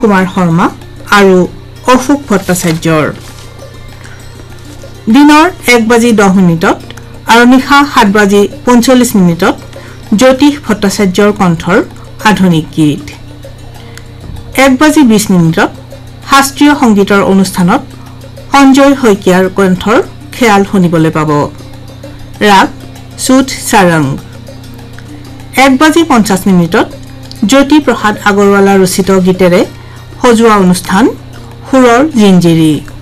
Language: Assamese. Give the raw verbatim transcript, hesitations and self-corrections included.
কুমাৰ শৰ্মা আৰু অশোক ভট্টাচাৰ্যৰ। দিনৰ এক বাজি দহ মিনিটত আৰু নিশা সাত বাজি পঞ্চল্লিছ মিনিটত জ্যোতিষ ভট্টাচাৰ্যৰ কণ্ঠৰ আধুনিক গীত। এক বাজি বিশ মিনিটত শাস্ত্ৰীয় সংগীতৰ অনুষ্ঠানত সঞ্জয় শইকীয়াৰ কণ্ঠৰ খেয়াল শুনিবলৈ পাব। ৰাগ সুধ সাৰং। এক বাজি পঞ্চাছ মিনিটত জ্যোতি প্ৰসাদ আগৰৱালা ৰচিত গীতেৰে সজোৱা অনুষ্ঠান সুৰৰ জিঞ্জিৰি।